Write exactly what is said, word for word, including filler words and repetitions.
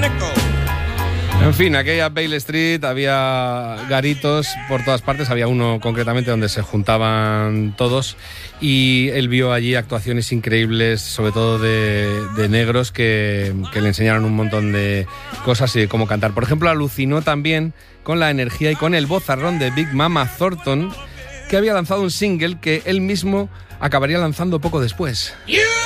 En fin, aquella Bale Street había garitos por todas partes, había uno concretamente donde se juntaban todos y él vio allí actuaciones increíbles, sobre todo de, de negros que, que le enseñaron un montón de cosas y de cómo cantar. Por ejemplo, alucinó también con la energía y con el vozarrón de Big Mama Thornton, que había lanzado un single que él mismo acabaría lanzando poco después. You